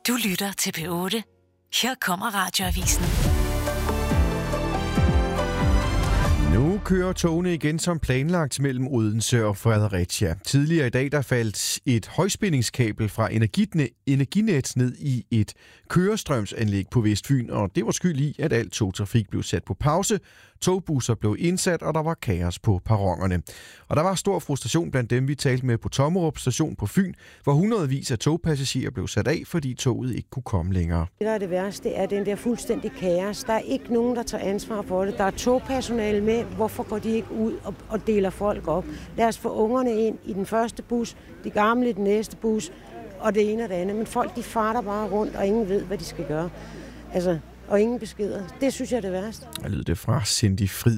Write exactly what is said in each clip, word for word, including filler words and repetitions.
Du lytter til P otte. Her kommer Radioavisen. Nu kører togene igen som planlagt mellem Odense og Fredericia. Tidligere i dag der faldt et højspændingskabel fra Energinet ned i et kørestrømsanlæg på Vestfyn, og det var skyld i, at al togtrafik blev sat på pause. Togbusser blev indsat, og der var kaos på perronerne. Og der var stor frustration blandt dem, vi talte med på Tommerup station på Fyn, hvor hundredvis af togpassagerer blev sat af, fordi toget ikke kunne komme længere. Det, der er det værste, er den der fuldstændig kaos. Der er ikke nogen, der tager ansvar for det. Der er togpersonale med. Hvorfor går de ikke ud og, og deler folk op? Lad os få ungerne ind i den første bus, de gamle i den næste bus, og det ene og det andet. Men folk, de farter bare rundt, og ingen ved, hvad de skal gøre. Altså, og ingen beskeder. Det synes jeg er det værste. Der lød det fra Cindy Frid.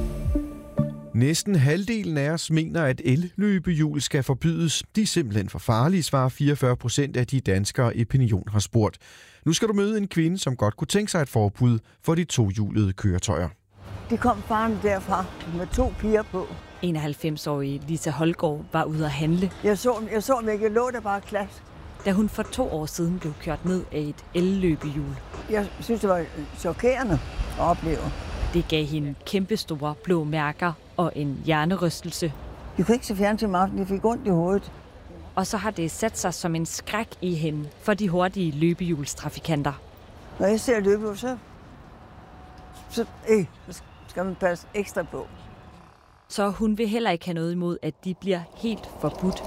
Næsten halvdelen af os mener, at elløbehjul skal forbydes. De er simpelthen for farlige, svarer fireogfyrre procent af de danskere, Opinion har spurgt. Nu skal du møde en kvinde, som godt kunne tænke sig et forbud for de tohjulede køretøjer. De kom farne derfra med to piger på. enoghalvfems-årige Lisa Holgaard var ude at handle. Jeg så, jeg så mig ikke, jeg lå der bare klask. Da hun for to år siden blev kørt ned af et elløbehjul. Jeg synes, det var chokerende at opleve. Det gav hende kæmpestore blå mærker og en hjernerystelse. Jeg kunne ikke se fjernsyn om aftenen, jeg fik ondt i hovedet. Og så har det sat sig som en skræk i hende for de hurtige løbehjulstrafikanter. Når jeg ser løbehjul, så, så, øh, så skal man passe ekstra på. Så hun vil heller ikke have noget imod, at de bliver helt forbudt.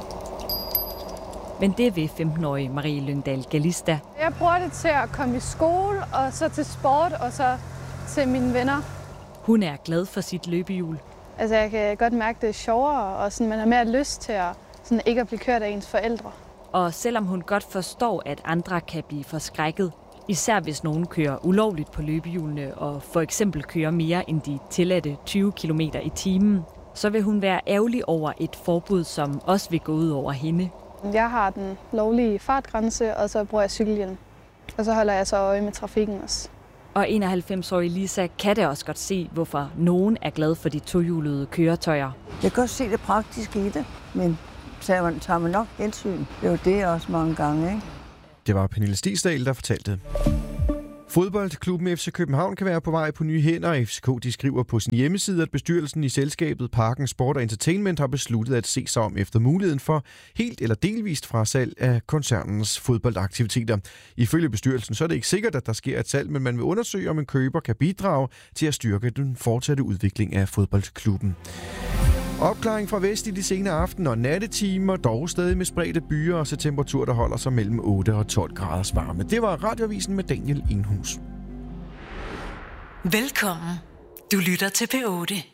Men det vil femten-årige Marie Lyngdal Galista. Jeg bruger det til at komme i skole, og så til sport, og så til mine venner. Hun er glad for sit løbehjul. Altså, jeg kan godt mærke, at det er sjovere, og sådan, man har mere lyst til at, sådan, ikke at blive kørt af ens forældre. Og selvom hun godt forstår, at andre kan blive forskrækket, især hvis nogen kører ulovligt på løbehjulene og for eksempel kører mere end de tilladte tyve kilometer i timen, så vil hun være ærgerlig over et forbud, som også vil gå ud over hende. Jeg har den lovlige fartgrænse, og så bruger jeg cykelhjelm. Og så holder jeg så øje med trafikken også. Og enoghalvfems-årige Lisa kan da også godt se, hvorfor nogen er glad for de tohjulede køretøjer. Jeg kan også se det praktiske i det, men tager man, tager man nok hensyn. Det er jo det også mange gange, ikke? Det var Pernille Stigsdal, der fortalte. Fodboldklubben F C København kan være på vej på nye hænder. F C K de skriver på sin hjemmeside, at bestyrelsen i selskabet Parken Sport og Entertainment har besluttet at se sig om efter muligheden for helt eller delvist frasalg af koncernens fodboldaktiviteter. Ifølge bestyrelsen så er det ikke sikkert, at der sker et salg, men man vil undersøge, om en køber kan bidrage til at styrke den fortsatte udvikling af fodboldklubben. Opklaring fra vest i de sene aften- og nattetimer, dog stadig med spredte byer og så temperatur, der holder sig mellem otte og tolv graders varme. Det var Radioavisen med Daniel Enhus. Velkommen. Du lytter til P otte.